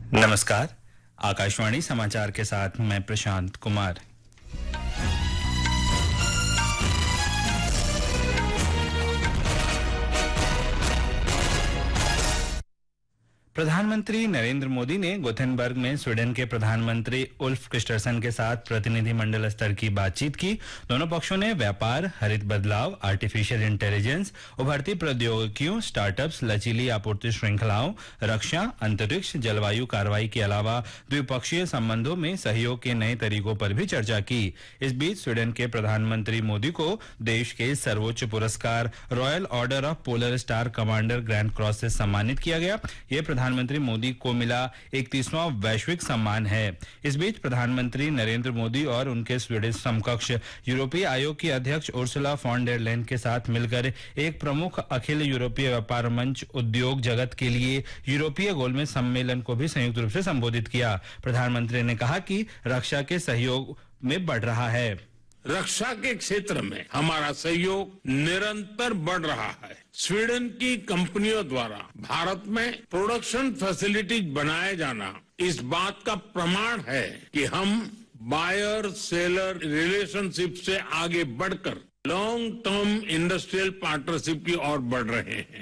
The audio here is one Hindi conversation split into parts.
नमस्कार, आकाशवाणी समाचार के साथ मैं प्रशांत कुमार। प्रधानमंत्री नरेंद्र मोदी ने गोथेनबर्ग में स्वीडन के प्रधानमंत्री उल्फ क्रिस्टरसन के साथ प्रतिनिधिमंडल स्तर की बातचीत की। दोनों पक्षों ने व्यापार, हरित बदलाव, आर्टिफिशियल इंटेलिजेंस, उभरती प्रौद्योगिकियों, स्टार्टअप्स, लचीली आपूर्ति श्रृंखलाओं, रक्षा, अंतरिक्ष, जलवायु कार्रवाई के अलावा द्विपक्षीय संबंधों में सहयोग के नए तरीकों पर भी चर्चा की। इस बीच स्वीडन के प्रधानमंत्री मोदी को देश के सर्वोच्च पुरस्कार royal order of polar star commander grand cross से सम्मानित किया गया। ये प्रधानमंत्री मोदी को मिला 31वां वैश्विक सम्मान है। इस बीच प्रधानमंत्री नरेंद्र मोदी और उनके स्वीडिश समकक्ष यूरोपीय आयोग की अध्यक्ष उर्सुला फॉन डेर लेyen के साथ मिलकर एक प्रमुख अखिल यूरोपीय व्यापार मंच उद्योग जगत के लिए यूरोपीय गोलमेज सम्मेलन को भी संयुक्त रूप से संबोधित किया। प्रधानमंत्री ने कहा कि रक्षा के सहयोग में बढ़ रहा है। रक्षा के क्षेत्र में हमारा सहयोग निरंतर बढ़ रहा है। स्वीडन की कंपनियों द्वारा भारत में प्रोडक्शन फैसिलिटीज बनाए जाना इस बात का प्रमाण है कि हम बायर सेलर रिलेशनशिप से आगे बढ़कर लॉन्ग टर्म इंडस्ट्रियल पार्टनरशिप की ओर बढ़ रहे हैं।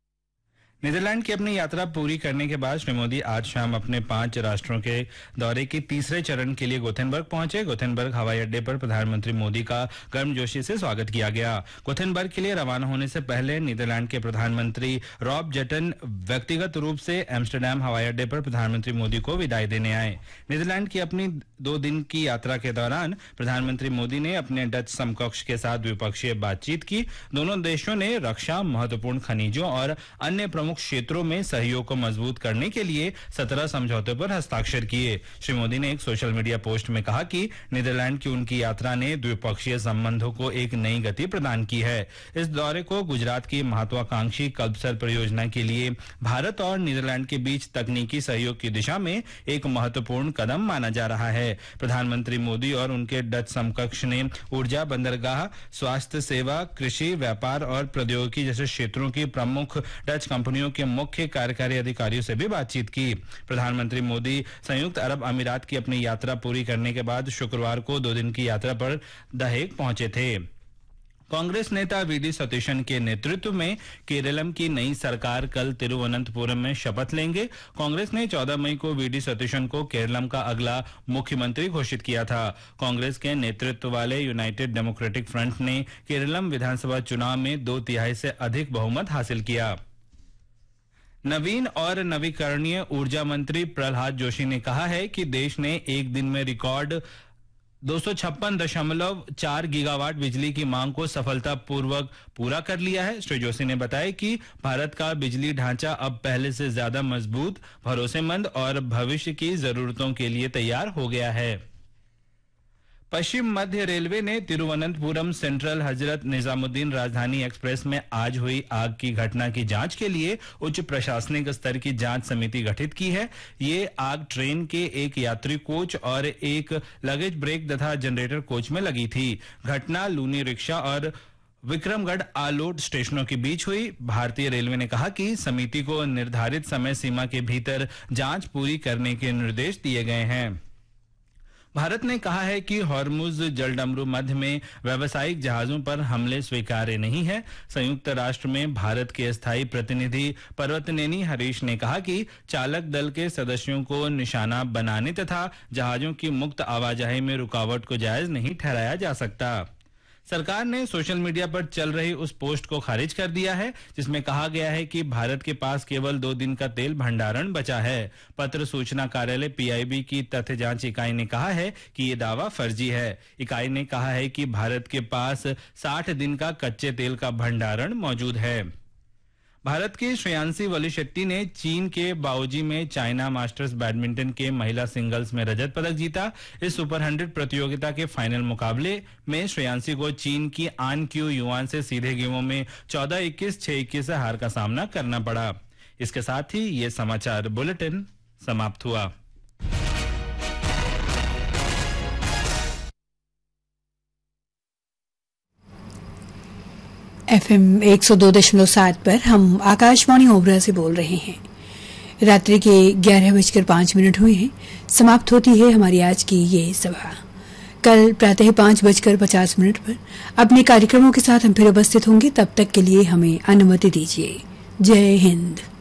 नीदरलैंड की अपनी यात्रा पूरी करने के बाद श्री मोदी आज शाम अपने 5 राष्ट्रों के दौरे के तीसरे चरण के लिए गोथेनबर्ग पहुंचे। गोथेनबर्ग हवाई अड्डे पर प्रधानमंत्री मोदी का गर्मजोशी से स्वागत किया गया। गोथेनबर्ग के लिए रवाना होने से पहले नीदरलैंड के प्रधानमंत्री रॉब जेटन व्यक्तिगत रूप से एम्स्टर्डम हवाई अड्डे पर प्रधानमंत्री मोदी को विदाई देने आए। नीदरलैंड की अपनी 2 दिन की यात्रा के दौरान प्रधानमंत्री मोदी ने अपने डच समकक्ष के साथ द्विपक्षीय बातचीत की। दोनों देशों ने रक्षा, महत्वपूर्ण खनिजों और अन्य प्रमुख क्षेत्रों में सहयोग को मजबूत करने के लिए 17 समझौतों पर हस्ताक्षर किए। श्री मोदी ने एक सोशल मीडिया पोस्ट में कहा कि नीदरलैंड की उनकी यात्रा ने द्विपक्षीय संबंधों को एक नई गति प्रदान की है। इस दौरे को गुजरात की महत्वाकांक्षी कल्पसर परियोजना के लिए भारत और नीदरलैंड के बीच तकनीकी सहयोग की दिशा में एक महत्वपूर्ण कदम माना जा रहा है। प्रधानमंत्री मोदी और उनके डच समकक्ष ने ऊर्जा, बंदरगाह, स्वास्थ्य सेवा, कृषि, व्यापार और प्रौद्योगिकी जैसे क्षेत्रों की प्रमुख डच कंपनियों के मुख्य कार्यकारी अधिकारियों से भी बातचीत की। प्रधानमंत्री मोदी संयुक्त अरब अमीरात की अपनी यात्रा पूरी करने के बाद शुक्रवार को 2 दिन की यात्रा पर द हेग पहुंचे थे। कांग्रेस नेता वीडी सतीशन के नेतृत्व में केरलम की नई सरकार कल तिरुवनंतपुरम में शपथ लेंगे। कांग्रेस ने 14 मई को वीडी सतीशन को केरलम का अगला मुख्यमंत्री घोषित किया था। कांग्रेस के नेतृत्व वाले यूनाइटेड डेमोक्रेटिक फ्रंट ने केरलम विधानसभा चुनाव में 2/3 से अधिक बहुमत हासिल किया। नवीन और नवीकरणीय ऊर्जा मंत्री प्रहलाद जोशी ने कहा है कि देश ने एक दिन में रिकॉर्ड 256.4 गीगावाट बिजली की मांग को सफलतापूर्वक पूरा कर लिया है। श्री जोशी ने बताया कि भारत का बिजली ढांचा अब पहले से ज्यादा मजबूत, भरोसेमंद और भविष्य की जरूरतों के लिए तैयार हो गया है। पश्चिम मध्य रेलवे ने तिरुवनंतपुरम सेंट्रल हजरत निजामुद्दीन राजधानी एक्सप्रेस में आज हुई आग की घटना की जांच के लिए उच्च प्रशासनिक स्तर की जांच समिति गठित की है। ये आग ट्रेन के एक यात्री कोच और एक लगेज ब्रेक तथा जनरेटर कोच में लगी थी। घटना लूनी रिक्शा और विक्रमगढ़ आलोट स्टेशनों के बीच हुई। भारतीय रेलवे ने कहा कि समिति को निर्धारित समय सीमा के भीतर जांच पूरी करने के निर्देश दिए गए हैं। भारत ने कहा है कि हॉर्मुज जलडमरू मध्य में व्यावसायिक जहाजों पर हमले स्वीकार्य नहीं है। संयुक्त राष्ट्र में भारत के स्थायी प्रतिनिधि पर्वतनेनी हरीश ने कहा कि चालक दल के सदस्यों को निशाना बनाने तथा जहाजों की मुक्त आवाजाही में रुकावट को जायज नहीं ठहराया जा सकता। सरकार ने सोशल मीडिया पर चल रही उस पोस्ट को खारिज कर दिया है जिसमें कहा गया है कि भारत के पास केवल 2 दिन का तेल भंडारण बचा है। पत्र सूचना कार्यालय PIB की तथ्य जांच इकाई ने कहा है कि ये दावा फर्जी है। इकाई ने कहा है कि भारत के पास 60 दिन का कच्चे तेल का भंडारण मौजूद है। भारत की श्रेयांशी वलीशेट्टी ने चीन के बाओजी में चाइना मास्टर्स बैडमिंटन के महिला सिंगल्स में रजत पदक जीता। इस सुपर 100 प्रतियोगिता के फाइनल मुकाबले में श्रेयांशी को चीन की आन क्यू युआन से सीधे गेमों में 14-21, 6-21 से हार का सामना करना पड़ा। इसके साथ ही ये समाचार बुलेटिन समाप्त हुआ। FM 102.7 पर हम आकाशवाणी ओबरा से बोल रहे हैं। रात्रि के 11:05 हुए हैं। समाप्त होती है हमारी आज की ये सभा। कल प्रातः 5:50 पर अपने कार्यक्रमों के साथ हम फिर उपस्थित होंगे। तब तक के लिए हमें अनुमति दीजिए। जय हिंद।